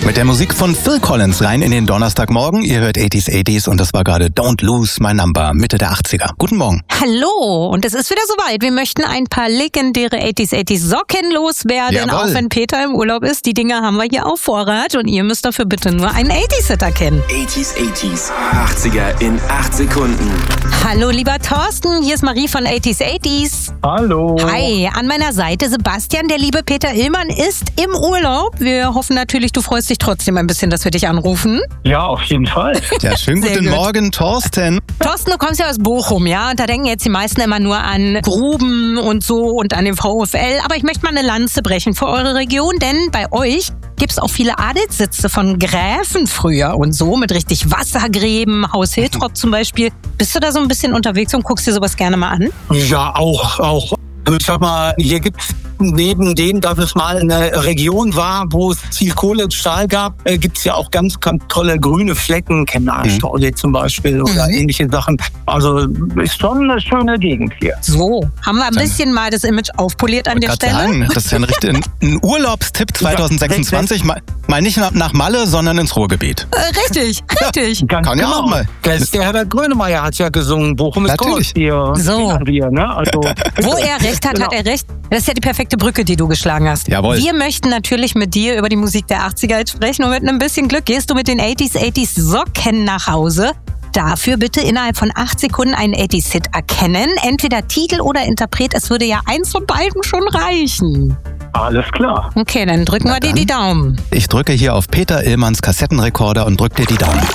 Mit der Musik von Phil Collins rein in den Donnerstagmorgen. Ihr hört 80s und das war gerade Don't Lose My Number, Mitte der 80er. Guten Morgen. Hallo, und es ist wieder soweit. Wir möchten ein paar legendäre 80s Socken loswerden, Jawohl. auch wenn Peter im Urlaub ist. Die Dinger haben wir hier auf Vorrat und ihr müsst dafür bitte nur einen 80s-Hitter kennen. 80s, 80er in 8 Sekunden. Hallo, lieber Thorsten, hier ist Marie von 80s. Hallo. Hi, an meiner Seite Sebastian, der liebe Peter Illmann ist im Urlaub. Wir hoffen natürlich, du freust dich trotzdem ein bisschen, dass wir dich anrufen. Ja, auf jeden Fall. Ja, schönen Sehr guten gut. Morgen, Thorsten. Thorsten, du kommst ja aus Bochum, ja? Und da denken jetzt die meisten immer nur an Gruben und so und an den VfL. Aber ich möchte mal eine Lanze brechen für eure Region, denn bei euch gibt's auch viele Adelssitze von Gräfen früher und so mit richtig Wassergräben, Haus Hiltrop zum Beispiel. Bist du da so ein bisschen unterwegs und guckst dir sowas gerne mal an? Ja, auch. Ich sag mal, hier gibt's neben dem, dass es mal eine Region war, wo es viel Kohle und Stahl gab, gibt's ja auch ganz, ganz tolle grüne Flecken, Kennerstausee zum Beispiel oder ähnliche Sachen. Also ist schon eine schöne Gegend hier. So, haben wir ein bisschen mal das Image aufpoliert an der Gerade Stelle? sagen, das ist ja ein Urlaubstipp 2026. Mal nicht nach Malle, sondern ins Ruhrgebiet. Richtig. Ganz Kann ja genau. auch mal. Der Herbert Grönemeyer hat ja gesungen, Bochum ist Natürlich. groß. Hier So. kennen wir, ne? Also, Wo er recht hat, hat er recht. Das ist ja die perfekte Brücke, die du geschlagen hast. Jawohl. Wir möchten natürlich mit dir über die Musik der 80er jetzt sprechen und mit ein bisschen Glück gehst du mit den 80s Socken nach Hause. Dafür bitte innerhalb von 8 Sekunden einen 80s-Hit erkennen. Entweder Titel oder Interpret. Es würde ja eins von beiden schon reichen. alles klar. Okay, dann drücken wir dir die Daumen. Ich drücke hier auf Peter Illmanns Kassettenrekorder und drück dir die Daumen.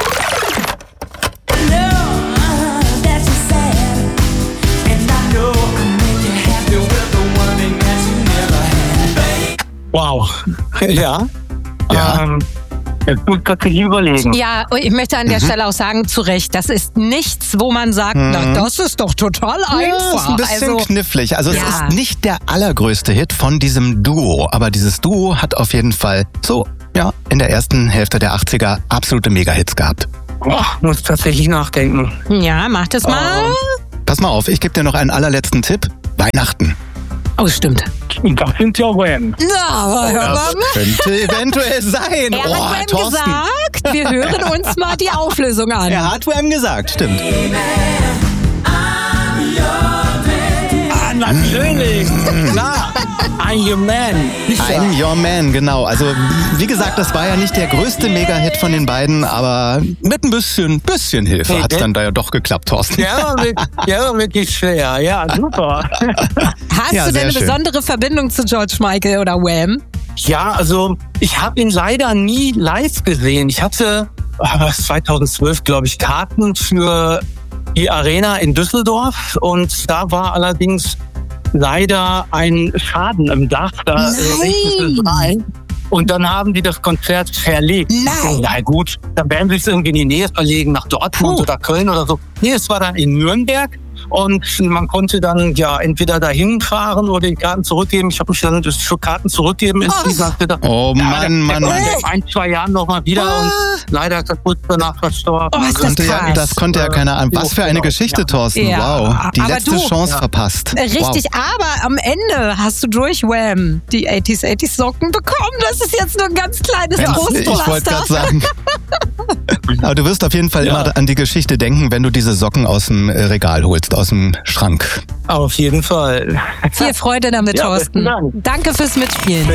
Wow. Ja. Ja. Jetzt muss ich tatsächlich überlegen. Ja, und ich möchte an der Stelle auch sagen, zu Recht, das ist nichts, wo man sagt, na, das ist doch total einfach. ist ein bisschen knifflig. Also Ja. es ist nicht der allergrößte Hit von diesem Duo, aber dieses Duo hat auf jeden Fall in der ersten Hälfte der 80er absolute Mega-Hits gehabt. Muss tatsächlich nachdenken. Ja, mach das mal. Pass mal auf, ich gebe dir noch einen allerletzten Tipp. Weihnachten. Oh, stimmt. Das sind ja Wham. Na, hör mal. Das könnte eventuell sein. Er hat Wham Thorsten. gesagt. Wir hören uns mal die Auflösung an. Er hat Wham gesagt, stimmt. Natürlich. Klar. I'm your man. I'm Your Man, genau. Also, wie gesagt, das war ja nicht der größte Mega-Hit von den beiden, aber mit ein bisschen Hilfe Hey, hat es dann da ja doch geklappt, Thorsten. Ja, wirklich schwer. Ja, Super. Hast Ja, du denn sehr eine schön. besondere Verbindung zu George Michael oder Wham? Ja, also ich habe ihn leider nie live gesehen. Ich hatte 2012, glaube ich, Karten für die Arena in Düsseldorf und da war allerdings leider ein Schaden im Dach. Da regnete es rein. Und dann haben die das Konzert verlegt. Nein. Na gut, dann werden sie es irgendwie in die Nähe verlegen, nach Dortmund oder Köln oder so. Nee, es war dann in Nürnberg. Und man konnte dann ja entweder dahin fahren oder die Karten zurückgeben. Ich habe mich dann für Karten zurückgeben insgesamt gedacht. Oh Mann. Der kommt in 1-2 Jahren nochmal wieder und leider ist er kurz danach verstorben. Oh, ist das krass. Das konnte ja keiner an. Was für eine Geschichte, Thorsten. Ja. Wow. Die Aber letzte du- Chance verpasst. Richtig, aber am Ende hast du durch Wham die 80s Socken bekommen. Das ist jetzt nur ein ganz kleines Wow. Ich wollte gerade Trostpflaster. sagen. Aber du wirst auf jeden Fall immer an die Geschichte denken, wenn du diese Socken aus dem Regal holst, aus dem Schrank. Auf jeden Fall. Viel Freude damit, Ja, Thorsten. besten Dank. Danke fürs Mitspielen.